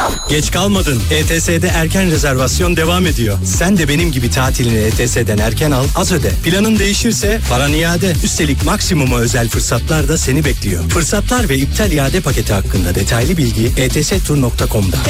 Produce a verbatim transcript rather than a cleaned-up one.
Geç kalmadın. E T S'de erken rezervasyon devam ediyor. Sen de benim gibi tatilini E T S'den erken al, az öde. Planın değişirse paran iade. Üstelik maksimuma özel fırsatlar da seni bekliyor. Fırsatlar ve iptal iade paketi hakkında detaylı bilgi e t s tur nokta com'da.